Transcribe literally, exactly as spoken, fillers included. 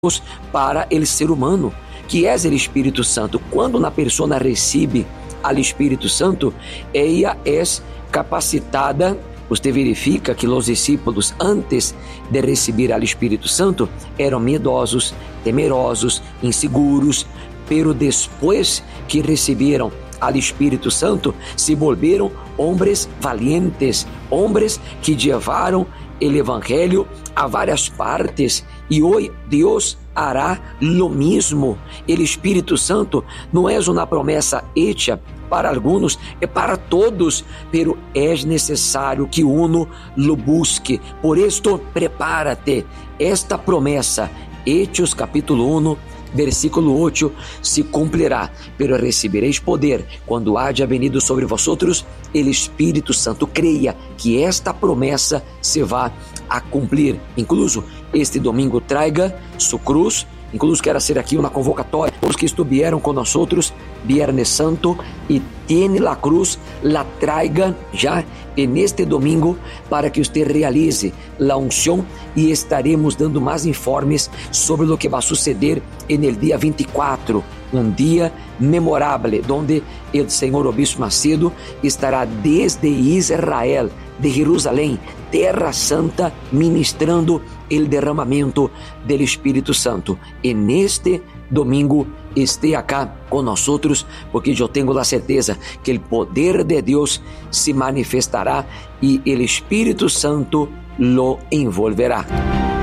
para o ser humano, que é o Espírito Santo. Quando uma pessoa recebe o Espírito Santo, ela é capacitada. Você verifica que os discípulos, antes de receber o Espírito Santo, eram medrosos, temerosos, inseguros, pero depois que receberam o Espírito Santo, se volveram homens valientes, homens que levaram o Evangelho a várias partes, e hoje Deus hará lo mesmo. O Espírito Santo não é uma promessa hecha para alguns, é para todos, pero é necessário que uno lo busque. Por isto, prepárate. Esta promessa, Hechos capítulo um, versículo oito, se cumprirá, pero recebereis poder quando haja venido sobre vosotros el Espírito Santo. Creia que esta promessa se vai a cumprir. Incluso este domingo traga sua cruz. Incluso quero ser aqui uma convocatória. Os que estiveram com nós outros Viernes Santo e tiene la cruz, la traiga já neste domingo para que você realize la unção, e estaremos dando mais informes sobre o que vai suceder en el dia vinte e quatro, um dia memorável, onde o Senhor Obispo Macedo estará desde Israel, de Jerusalém, Terra Santa, ministrando o derramamento do Espírito Santo. E neste domingo esteja acá com nós outros, porque eu tenho a certeza que o poder de Deus se manifestará e o Espírito Santo lo envolverá.